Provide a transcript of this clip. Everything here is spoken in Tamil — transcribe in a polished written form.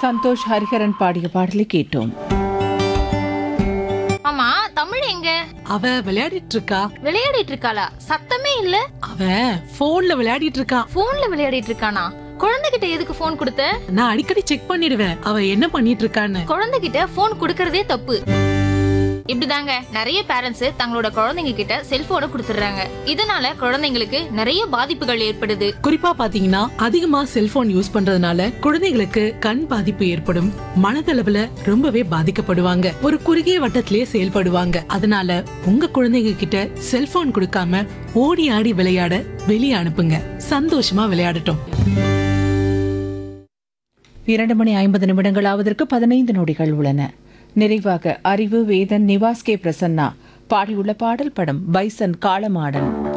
சந்தோஷ் ஹரிஹரன் பாடிய பாடலை கேட்டோம். ஆமா, தமிழ் எங்க? அவ விளையாடிட்டு இருக்கா. விளையாடிட்டு இருக்காளா? சத்தமே இல்ல. அவ போன்ல விளையாடிட்டு இருக்கா. போன்ல விளையாடிட்டு இருக்கானா? குழந்தைகிட்ட எதுக்கு போன் கொடுத்த? நான் அடிக்கடி செக் பண்ணிடுவேன் அவ என்ன பண்ணிட்டு இருக்கான்னு. குழந்தைகிட்ட போன் கொடுக்கறதே தப்பு. இப்படிதாங்க நிறைய பேரண்ட்ஸ் தங்களோட குழந்தைங்க கிட்ட செல்போனை கொடுத்துடுறாங்க. இதனால குழந்தைங்களுக்கு நிறைய பாதிப்புகள் ஏற்படுது. குறிப்பா பாத்தீங்கன்னா அதிகமா செல்போன் யூஸ் பண்றதுனால குழந்தைங்களுக்கு கண் பாதிப்பு ஏற்படும், மனதளவுல ரொம்பவே பாதிக்கப்படுவாங்க, ஒரு குறுகிய வட்டத்திலேயே செயல்படுவாங்க. அதனால உங்க குழந்தைங்க கிட்ட செல்போன் கொடுக்காம ஓடி ஆடி விளையாட வெளியே அனுப்புங்க. சந்தோஷமா விளையாடட்டும். 2:50 ஆவதற்கு 15 நொடிகள் உள்ளன. நிறைவாக அறிவு வேதன் நிவாஸ் கே பிரசன்னா பாடியுள்ள பாடல் படம் பைசன் காளமாடன்.